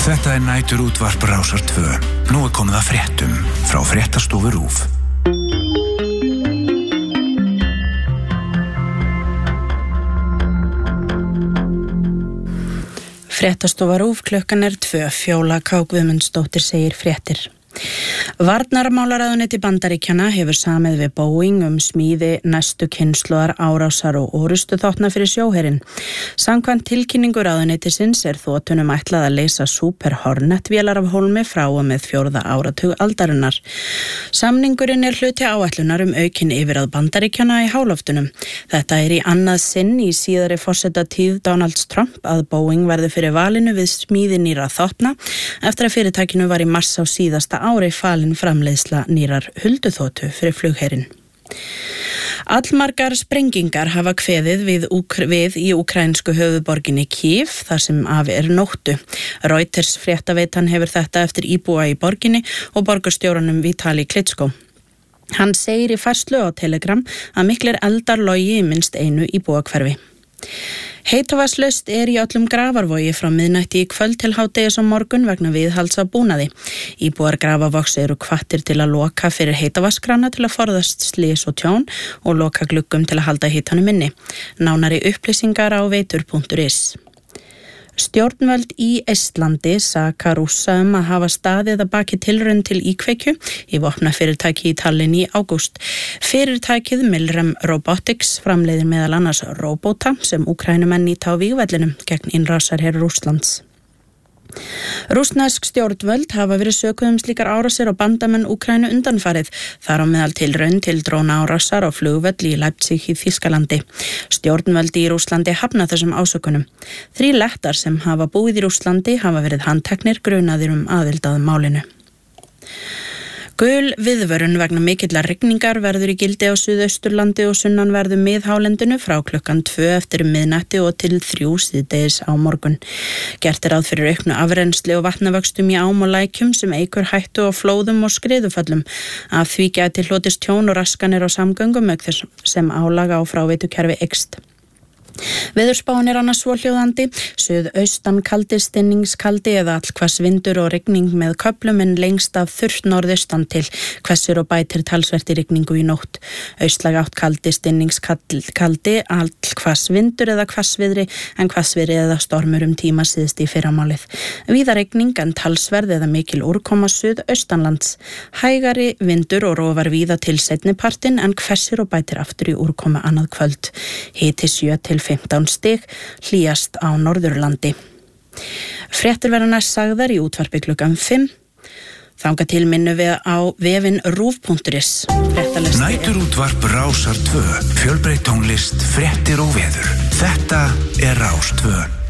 Þetta næturútvarp Rásar 2. Nú komið að fréttum frá Fréttastofu RÚV. Fréttastofa RÚV, klukkan 2, Fjóla K. Guðmundsdóttir segir fréttir. Varnarmálaráðuneyti Bandaríkjanna hefur samið við Boeing smíði næstu kynslóðar árásar og orustuþotna fyrir sjóherinn. Samkvæmt tilkynningu ráðuneytisins þotunum ætlað að leysa Super Hornet vélar af hólmi frá og með 4. áratug aldarinnar. Samningurinn hluti áætlunar aukin yfirráð Bandaríkjanna í háloftunum. Þetta í annað sinn í síðari forsetatíð Donalds Trump að Boeing verði fyrir valinu við smíði nýrra þotna eftir að fyrirtækinu var í mars á síðasta ári falin framleiðsla nýrar hulduþotu fyrir flugherinn. Allmargar sprengingar hafa kveðið við í úkraínsku höfuðborginni Kyiv þar sem af nóttu. Reuters fréttaveitan hefur þetta eftir íbúa í borginni og borgarstjóranum Vitali Klitschko. Hann segir í færslu á Telegram að miklir eldar logi í minnst einu íbúakverfi. Heitavatnslaust í öllum Grafarvogi frá miðnætti í kvöld til hádegis á morgun vegna viðhalds á búnaði. Íbúar Grafarvogs hvattir til að loka fyrir heitavatnskrana til að forðast slys og tjón og loka gluggum til að halda hitanum inni. Nánari upplýsingar á veitur.is. Stjórnvöld í Eistlandi saka Rússa að hafa staðið að baki tilraun til íkveikju í vopnafyrirtæki í Tallinn í ágúst. Fyrirtækið Milrem Robotics framleiðir meðal annars róbóta sem Úkraínumenn nýta á vígvellinum gegn innrásarher Rússlands. Rússnesk stjórnvöld hafa verið sökuð slíkar árásir á bandamenn Úkraínu undanfarið, þar á meðal tilraun til drónaárásar á flugvöll í Leipzig í Þýskalandi. Stjórnvöld í Rússlandi hafna þessum ásökunum. 3 lettar sem hafa búið í Rússlandi hafa verið handteknir grunaðir aðild að málinu. Gul viðvörun vegna mikillar rigningar verður í gildi á Suðausturlandi og sunnanverðu miðhálendinu frá klukkan 2 eftir miðnætti og til 3 síðdegis á morgun. Gert ráð fyrir auknu afrennsli og vatnavöxtum í ám og lækjum sem eykur hættu á flóðum og skriðuföllum. Af því gæti hlotist tjón og raskanir á samgöngum auk þess sem álag á fráveitukerfi eykst. Veðurspáin annars svohljóðandi, suðaustan kaldi, stinningskaldi eða allhvass vindur og rigning með köflum en lengst af þurrt norðaustan til, hvessir og bætir talsvert í rigningu í nótt. Austlæg átt kaldi, stinningskaldi, allhvass vindur eða hvassviðri en hvassviðri eða stormur tíma síðst í fyrramálið. Víða rigning en talsverð eða mikil úrkoma suðaustanlands. Hægari vindur og rofar víða til seinnipartinn en hvessir og bætir aftur í úrkoma annað kvöld. Hiti 7 til 15 stig, hlýjast á Norðurlandi. Fréttir verða næst sagðar í útvarpi klukkan 5. Þangað til minnu við á vefinn rúv.is. Næturútvarp Rásar 2. Fjölbreytt tónlist, fréttir og veður. Þetta Rás 2.